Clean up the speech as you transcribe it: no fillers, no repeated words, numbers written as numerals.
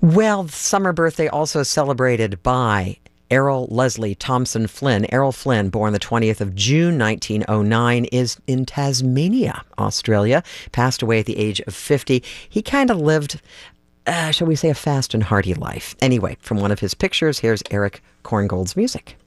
Well, summer birthday also celebrated by Errol Leslie Thompson Flynn. Errol Flynn, born the 20th of June, 1909, is in Tasmania, Australia. Passed away at the age of 50. He kind of lived, shall we say, a fast and hearty life. Anyway, from one of his pictures, here's Eric Korngold's music.